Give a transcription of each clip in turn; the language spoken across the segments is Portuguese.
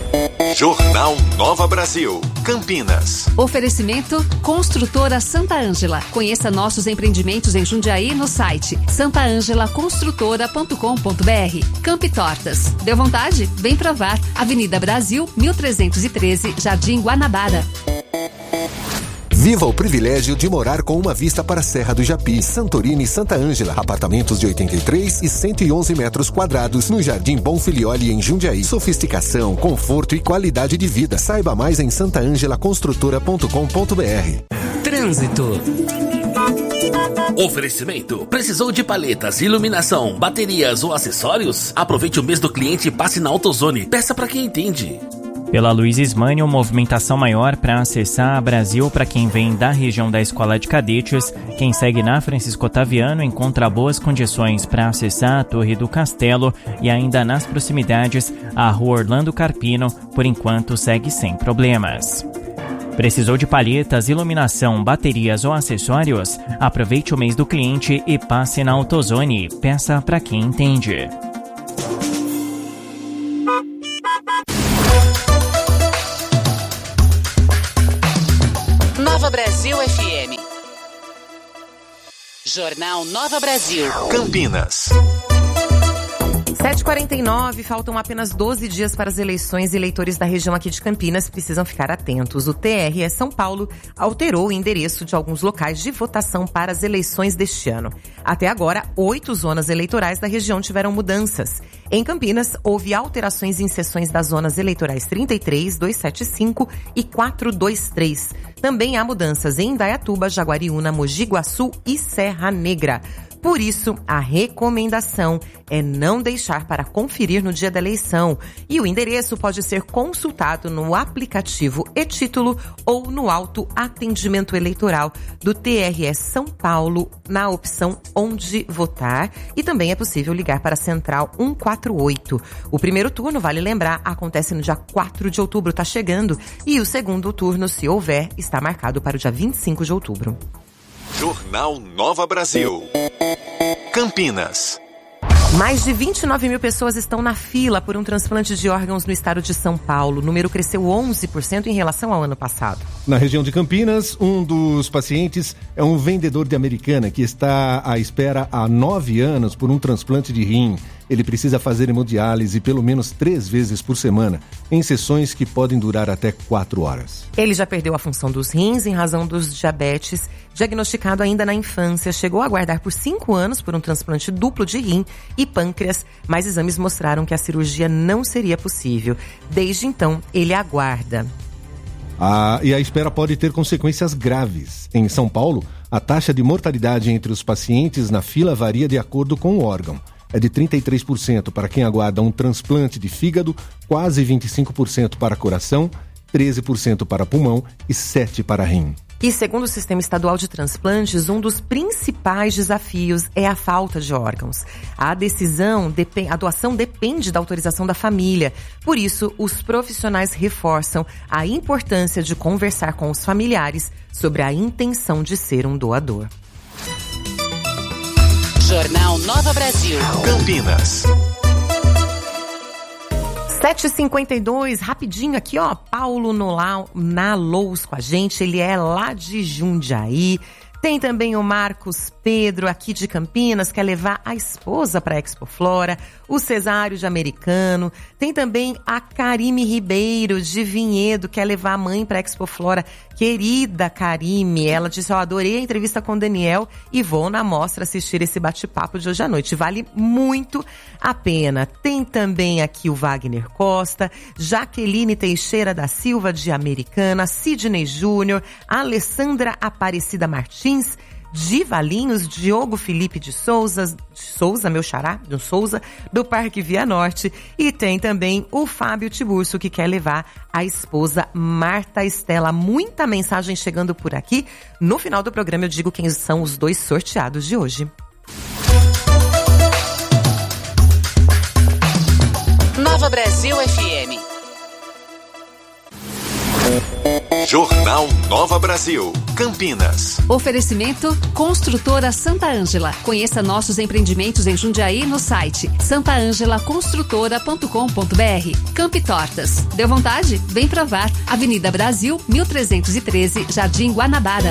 Jornal Nova Brasil, Campinas. Oferecimento Construtora Santa Ângela. Conheça nossos empreendimentos em Jundiaí no site santaangelaconstrutora.com.br. Campi Tortas. Deu vontade? Vem provar. Avenida Brasil, 1313, Jardim Guanabara. Viva o privilégio de morar com uma vista para a Serra do Japi, Santorini e Santa Ângela. Apartamentos de 83 e 111 metros quadrados no Jardim Bonfilioli, em Jundiaí. Sofisticação, conforto e qualidade de vida. Saiba mais em santaangelaconstrutora.com.br. Trânsito. Oferecimento. Precisou de paletas, iluminação, baterias ou acessórios? Aproveite o mês do cliente e passe na AutoZone. Peça para quem entende. Pela Luiz Ismânio, movimentação maior para acessar a Brasil para quem vem da região da Escola de Cadetes. Quem segue na Francisco Otaviano encontra boas condições para acessar a Torre do Castelo e ainda nas proximidades a Rua Orlando Carpino, por enquanto segue sem problemas. Precisou de palhetas, iluminação, baterias ou acessórios? Aproveite o mês do cliente e passe na AutoZone. Peça para quem entende. Nova Brasil FM. Jornal Nova Brasil. Campinas. 7h49, faltam apenas 12 dias para as eleições e eleitores da região aqui de Campinas precisam ficar atentos. O TRE São Paulo alterou o endereço de alguns locais de votação para as eleições deste ano. Até agora, 8 zonas eleitorais da região tiveram mudanças. Em Campinas, houve alterações em seções das zonas eleitorais 33, 275 e 423. Também há mudanças em Indaiatuba, Jaguariúna, Mogi Guaçu e Serra Negra. Por isso, a recomendação é não deixar para conferir no dia da eleição. E o endereço pode ser consultado no aplicativo e-Título ou no autoatendimento eleitoral do TRE São Paulo, na opção Onde Votar. E também é possível ligar para a Central 148. O primeiro turno, vale lembrar, acontece no dia 4 de outubro, está chegando. E o segundo turno, se houver, está marcado para o dia 25 de outubro. Jornal Nova Brasil. Campinas. Mais de 29 mil pessoas estão na fila por um transplante de órgãos no estado de São Paulo. O número cresceu 11% em relação ao ano passado. Na região de Campinas, um dos pacientes é um vendedor de Americana que está à espera há 9 anos por um transplante de rim. Ele precisa fazer hemodiálise pelo menos 3 vezes por semana, em sessões que podem durar até 4 horas. Ele já perdeu a função dos rins em razão dos diabetes, diagnosticado ainda na infância. Chegou a aguardar por 5 anos por um transplante duplo de rim e pâncreas, mas exames mostraram que a cirurgia não seria possível. Desde então, ele aguarda. E a espera pode ter consequências graves. Em São Paulo, a taxa de mortalidade entre os pacientes na fila varia de acordo com o órgão. É de 33% para quem aguarda um transplante de fígado, quase 25% para coração, 13% para pulmão e 7% para rim. E segundo o Sistema Estadual de Transplantes, um dos principais desafios é a falta de órgãos. A doação depende da autorização da família. Por isso, os profissionais reforçam a importância de conversar com os familiares sobre a intenção de ser um doador. Jornal Nova Brasil. Campinas. 7h52, rapidinho aqui, ó. Paulo Nalous com a gente, ele é lá de Jundiaí. Tem também o Marcos Pedro, aqui de Campinas, quer levar a esposa para a Expo Flora. O Cesário de Americano. Tem também a Karime Ribeiro, de Vinhedo, quer levar a mãe para a Expo Flora. Querida Karime, ela disse, adorei a entrevista com o Daniel e vou na mostra assistir esse bate-papo de hoje à noite. Vale muito a pena. Tem também aqui o Wagner Costa, Jaqueline Teixeira da Silva, de Americana, Sidney Júnior, Alessandra Aparecida Martins, de Valinhos, Diogo Felipe de Souza, meu xará, de Souza, do Parque Via Norte. E tem também o Fábio Tiburcio, que quer levar a esposa Marta Estela. Muita mensagem chegando por aqui. No final do programa eu digo quem são os 2 sorteados de hoje. Nova Brasil FM. Jornal Nova Brasil, Campinas. Oferecimento Construtora Santa Ângela. Conheça nossos empreendimentos em Jundiaí no site santaangelaconstrutora.com.br. Campi Tortas. Deu vontade? Vem provar. Avenida Brasil, 1313, Jardim Guanabara.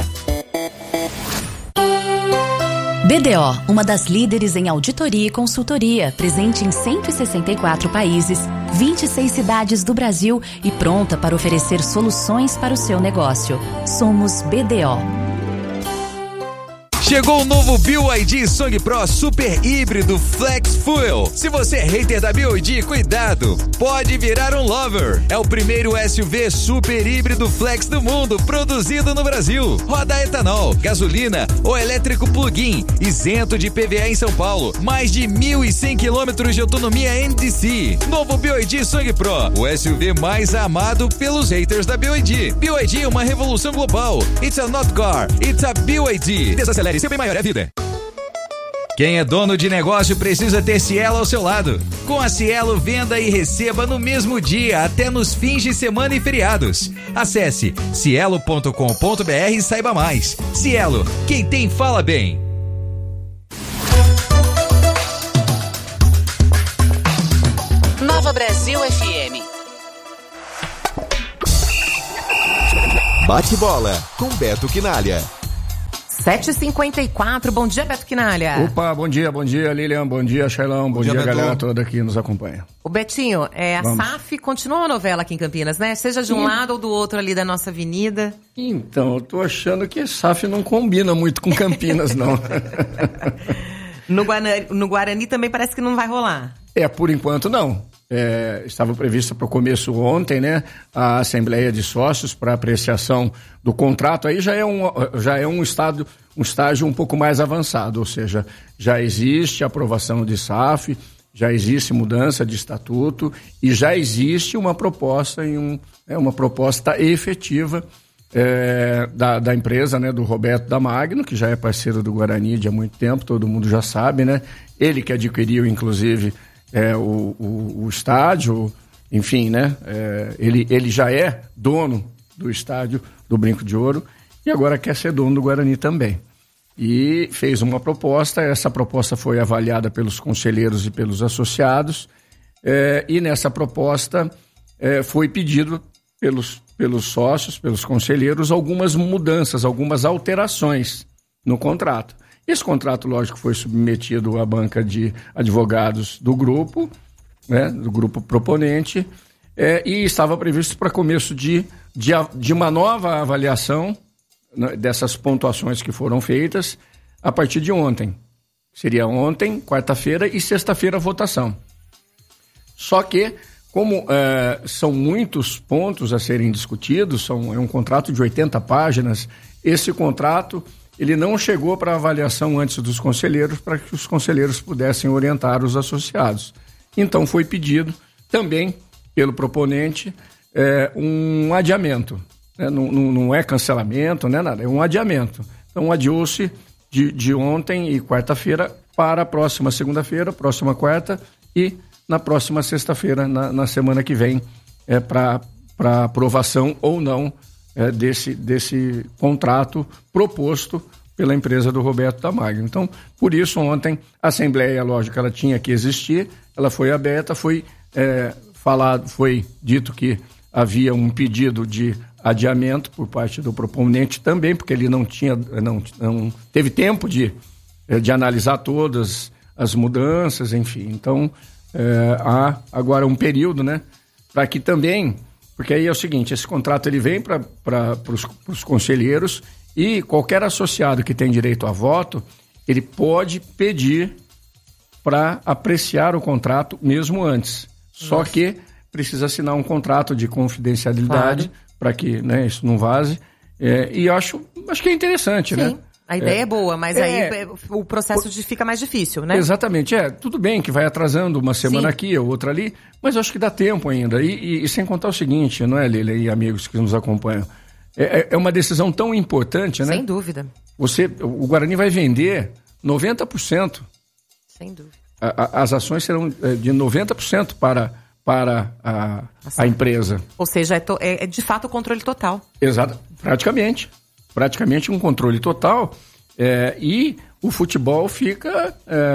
BDO, uma das líderes em auditoria e consultoria, presente em 164 países, 26 cidades do Brasil e pronta para oferecer soluções para o seu negócio. Somos BDO. Chegou o novo BYD Song Pro Super Híbrido Flex Fuel. Se você é hater da BYD, cuidado, pode virar um lover. É o primeiro SUV super híbrido flex do mundo, produzido no Brasil. Roda a etanol, gasolina ou elétrico plug-in, isento de PVA em São Paulo. Mais de 1.100 quilômetros de autonomia NDC. Novo BYD Song Pro, o SUV mais amado pelos haters da BYD. BYD é uma revolução global. It's a not car, it's a BYD. Desacelere, seu bem maior é a vida. Quem é dono de negócio precisa ter Cielo ao seu lado. Com a Cielo, venda e receba no mesmo dia, até nos fins de semana e feriados. Acesse cielo.com.br e saiba mais. Cielo, quem tem fala bem. Nova Brasil FM. Bate bola com Beto Quinalha. 7h54, bom dia, Beto Quinalha. Opa, bom dia, Lilian, bom dia, Shailão, bom dia, galera toda que nos acompanha. O Betinho, a SAF continua a novela aqui em Campinas, né? Seja de um lado ou do outro ali da nossa avenida. Então, eu tô achando que a SAF não combina muito com Campinas, não. No Guarani também parece que não vai rolar. Por enquanto não. Estava prevista para o começo ontem, né? A Assembleia de Sócios para apreciação do contrato. Aí já é um estágio um pouco mais avançado, ou seja, já existe aprovação de SAF, já existe mudança de estatuto e já existe uma proposta uma proposta efetiva da empresa, né? Do Roberto da Magno, que já é parceiro do Guarani de há muito tempo, todo mundo já sabe, né? Ele que adquiriu, inclusive, o estádio, enfim, né? Ele já é dono do estádio do Brinco de Ouro e agora quer ser dono do Guarani também. E fez uma proposta, essa proposta foi avaliada pelos conselheiros e pelos associados, e nessa proposta foi pedido pelos sócios, pelos conselheiros, algumas mudanças, algumas alterações no contrato. Esse contrato, lógico, foi submetido à banca de advogados do grupo, né, do grupo proponente, e estava previsto para começo de uma nova avaliação, né, dessas pontuações que foram feitas a partir de ontem. Seria ontem, quarta-feira e sexta-feira a votação. Só que, como são muitos pontos a serem discutidos, é um contrato de 80 páginas, esse contrato ele não chegou para avaliação antes dos conselheiros, para que os conselheiros pudessem orientar os associados. Então foi pedido também pelo proponente um adiamento, né? Não é cancelamento, não é nada, é um adiamento. Então adiou-se de ontem e quarta-feira para a próxima segunda-feira, próxima quarta e na próxima sexta-feira, na semana que vem, para aprovação ou não desse contrato proposto pela empresa do Roberto da Magno. Então, por isso, ontem, a Assembleia, lógico, ela tinha que existir, ela foi aberta, foi dito que havia um pedido de adiamento por parte do proponente também, porque ele não teve tempo de analisar todas as mudanças, enfim. Então, há agora um período, né, para que também... Porque aí é o seguinte, esse contrato ele vem para os conselheiros e qualquer associado que tem direito a voto, ele pode pedir para apreciar o contrato mesmo antes. Só que precisa assinar um contrato de confidencialidade para que, né, isso não vaze. E acho que é interessante, Sim. né? A ideia é boa, mas aí o processo fica mais difícil, né? Exatamente, tudo bem que vai atrasando uma semana aqui ou outra ali, mas eu acho que dá tempo ainda. E sem contar o seguinte, não é, Lila e amigos que nos acompanham, é uma decisão tão importante, né? Sem dúvida. O Guarani vai vender 90%. Sem dúvida. As ações serão de 90% para para a empresa. Ou seja, é de fato o controle total. Exato, praticamente um controle total, e o futebol fica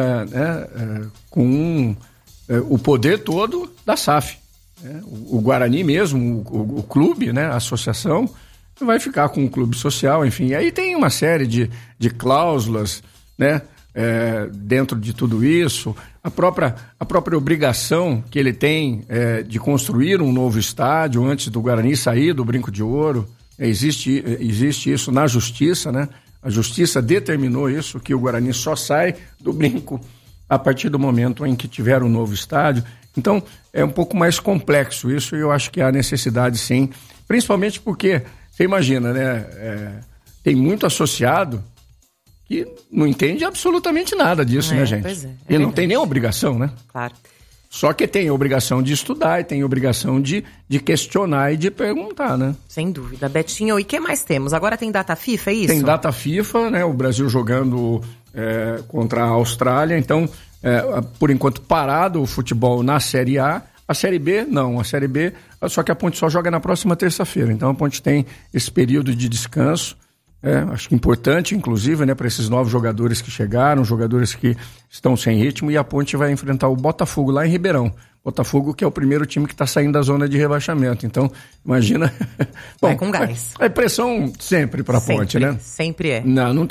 com o poder todo da SAF. O Guarani mesmo, o clube, né, a associação, vai ficar com o clube social, enfim. E aí tem uma série de cláusulas, né, dentro de tudo isso. A própria obrigação que ele tem de construir um novo estádio antes do Guarani sair do Brinco de Ouro. Existe isso na justiça, né? A justiça determinou isso, que o Guarani só sai do Brinco a partir do momento em que tiver um novo estádio. Então, é um pouco mais complexo isso, e eu acho que há necessidade, sim. Principalmente porque, você imagina, né? Tem muito associado que não entende absolutamente nada disso, né, gente? Pois é e não tem nem obrigação, né? Claro. Só que tem a obrigação de estudar e tem a obrigação de questionar e de perguntar, né? Sem dúvida. Betinho, e o que mais temos? Agora tem data FIFA, é isso? Tem data FIFA, né? O Brasil jogando contra a Austrália. Então, por enquanto, parado o futebol na Série A. A Série B, não. A Série B, só que a Ponte só joga na próxima terça-feira. Então, a Ponte tem esse período de descanso. Acho que importante, inclusive, né, para esses novos jogadores que chegaram, jogadores que estão sem ritmo, e a Ponte vai enfrentar o Botafogo lá em Ribeirão. Botafogo, que é o primeiro time que está saindo da zona de rebaixamento. Então, imagina... Vai com gás. É pressão sempre para a Ponte, né? Sempre é. Não